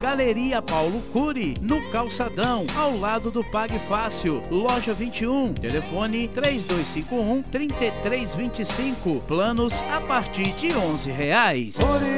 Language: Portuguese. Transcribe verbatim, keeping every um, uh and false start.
Galeria Paulo Cury, no Calçadão, ao lado do Pague Fácil, loja vinte e um, telefone três dois cinco um, três três dois cinco, planos a partir de onze reais.